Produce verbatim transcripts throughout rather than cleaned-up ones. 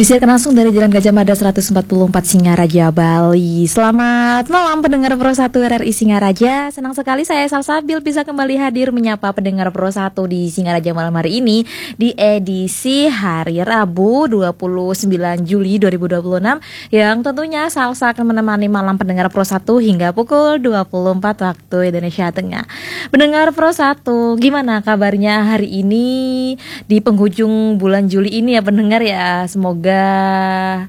Disiarkan langsung dari Jalan Gajah Mada seratus empat puluh empat Singaraja, Bali. Selamat malam pendengar Pro satu R R I Singaraja. Senang sekali saya Salsabil bisa kembali hadir menyapa pendengar Pro satu di Singaraja malam hari ini di edisi hari Rabu dua puluh sembilan Juli dua ribu dua puluh enam, yang tentunya Salsa akan menemani malam pendengar Pro satu hingga pukul dua puluh empat waktu Indonesia Tengah. Pendengar Pro satu, gimana kabarnya hari ini di penghujung bulan Juli ini ya pendengar ya? Semoga Semoga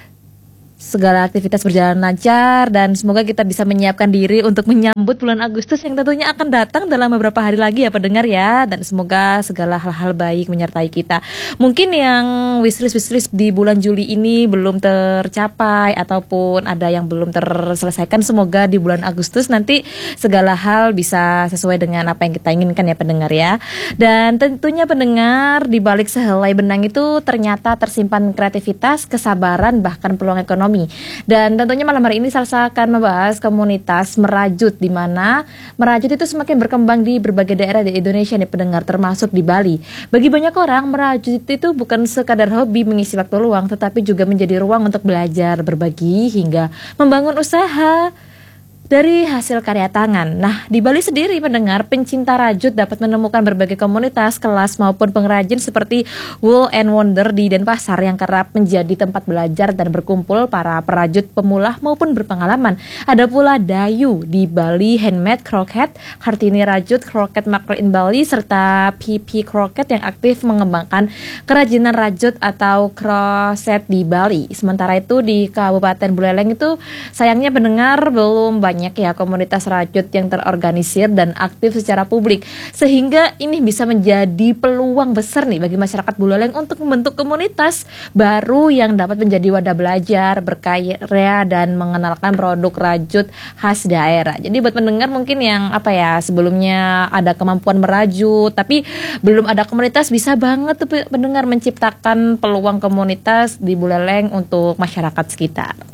segala aktivitas berjalan lancar dan semoga kita bisa menyiapkan diri untuk menyambut bulan Agustus yang tentunya akan datang dalam beberapa hari lagi ya pendengar ya. Dan semoga segala hal-hal baik menyertai kita. Mungkin yang wishlist wishlist di bulan Juli ini belum tercapai ataupun ada yang belum terselesaikan, semoga di bulan Agustus nanti segala hal bisa sesuai dengan apa yang kita inginkan ya pendengar ya. Dan tentunya pendengar, di balik sehelai benang itu ternyata tersimpan kreativitas, kesabaran, bahkan peluang ekonomi. Dan tentunya malam hari ini Salsa akan membahas komunitas merajut, di mana merajut itu semakin berkembang di berbagai daerah di Indonesia nih pendengar, termasuk di Bali. Bagi banyak orang, merajut itu bukan sekadar hobi mengisi waktu luang, tetapi juga menjadi ruang untuk belajar, berbagi, hingga membangun usaha dari hasil karya tangan. Nah, di Bali sendiri pendengar, pencinta rajut dapat menemukan berbagai komunitas, kelas maupun pengrajin seperti Wool and Wonder di Denpasar yang kerap menjadi tempat belajar dan berkumpul para perajut pemula maupun berpengalaman. Ada pula Dayu di Bali, Handmade Croquette, Kartini Rajut, Croquette Maker in Bali, serta P P Croquette yang aktif mengembangkan kerajinan rajut atau crochet di Bali. Sementara itu di Kabupaten Buleleng itu sayangnya pendengar belum banyak banyak ya komunitas rajut yang terorganisir dan aktif secara publik, sehingga ini bisa menjadi peluang besar nih bagi masyarakat Buleleng untuk membentuk komunitas baru yang dapat menjadi wadah belajar, berkarya, dan mengenalkan produk rajut khas daerah. Jadi buat pendengar mungkin yang apa ya sebelumnya ada kemampuan merajut tapi belum ada komunitas, bisa banget tuh pendengar menciptakan peluang komunitas di Buleleng untuk masyarakat sekitar.